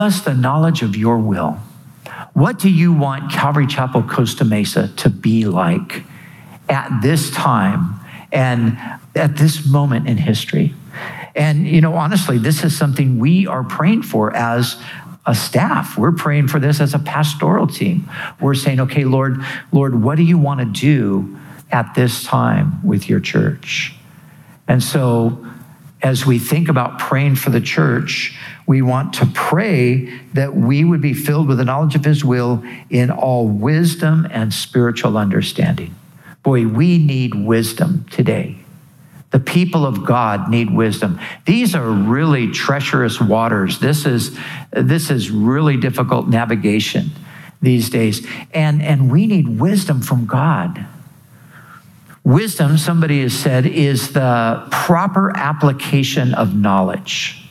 us the knowledge of your will. What do you want Calvary Chapel Costa Mesa to be like at this time and at this moment in history? And, honestly, this is something we are praying for as a staff. We're praying for this as a pastoral team. We're saying, okay, Lord, what do you want to do at this time with your church? And so as we think about praying for the church, we want to pray that we would be filled with the knowledge of his will in all wisdom and spiritual understanding. Boy, we need wisdom today. The people of God need wisdom. These are really treacherous waters. This is really difficult navigation these days. And we need wisdom from God. Wisdom, somebody has said, is the proper application of knowledge.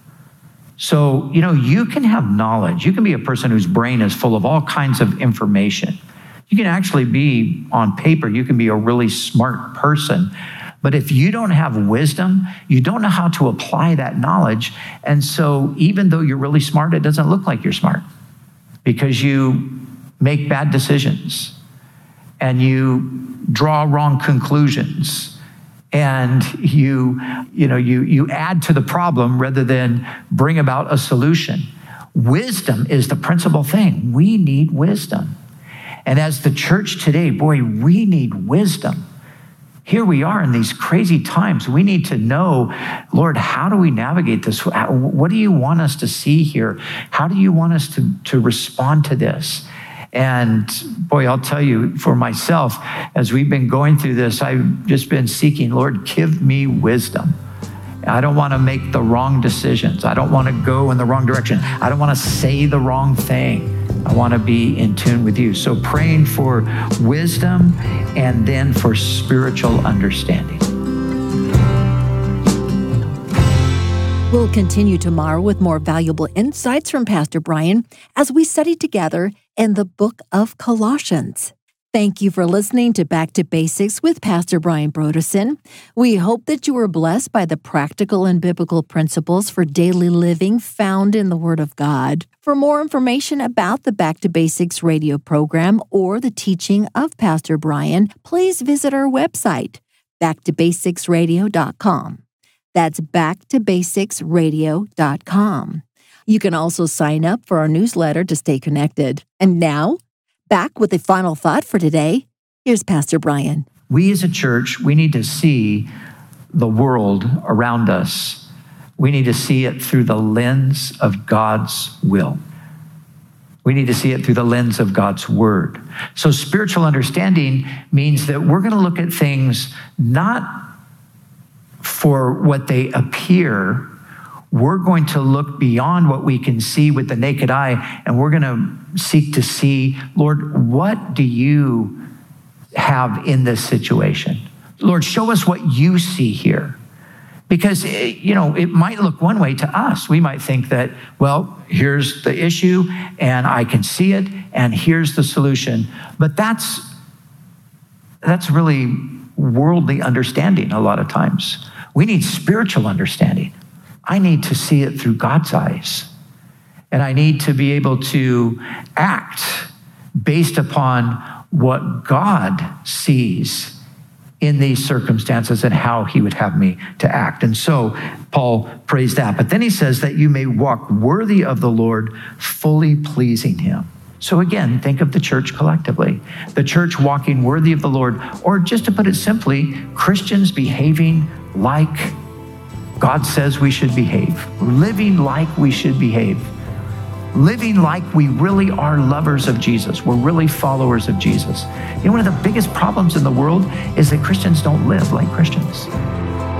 So, you can have knowledge. You can be a person whose brain is full of all kinds of information. You can actually be, on paper, you can be a really smart person. But if you don't have wisdom, you don't know how to apply that knowledge. And so even though you're really smart, it doesn't look like you're smart because you make bad decisions and you draw wrong conclusions and you add to the problem rather than bring about a solution. Wisdom is the principal thing. We need wisdom. And as the church today, boy, we need wisdom. Here we are in these crazy times. We need to know, Lord, how do we navigate this? What do you want us to see here? How do you want us to respond to this? And boy, I'll tell you, for myself, as we've been going through this, I've just been seeking, Lord, give me wisdom. I don't want to make the wrong decisions. I don't want to go in the wrong direction. I don't want to say the wrong thing. I want to be in tune with you. So praying for wisdom and then for spiritual understanding. We'll continue tomorrow with more valuable insights from Pastor Brian as we study together in the book of Colossians. Thank you for listening to Back to Basics with Pastor Brian Brodersen. We hope that you were blessed by the practical and biblical principles for daily living found in the Word of God. For more information about the Back to Basics radio program or the teaching of Pastor Brian, please visit our website, backtobasicsradio.com. That's backtobasicsradio.com. You can also sign up for our newsletter to stay connected. And now, back with a final thought for today. Here's Pastor Brian. We as a church, we need to see the world around us. We need to see it through the lens of God's will. We need to see it through the lens of God's word. So spiritual understanding means that we're going to look at things not for what they appear. We're going to look beyond what we can see with the naked eye, and we're going to seek to see, Lord, what do you have in this situation? Lord, show us what you see here. Because, it might look one way to us. We might think that, well, here's the issue, and I can see it, and here's the solution. But that's really worldly understanding a lot of times. We need spiritual understanding. I need to see it through God's eyes. And I need to be able to act based upon what God sees in these circumstances and how he would have me to act. And so Paul prays that. But then he says that you may walk worthy of the Lord, fully pleasing him. So again, think of the church collectively. The church walking worthy of the Lord, or just to put it simply, Christians behaving like God says we should behave, living like we should behave, living like we really are lovers of Jesus. We're really followers of Jesus. One of the biggest problems in the world is that Christians don't live like Christians.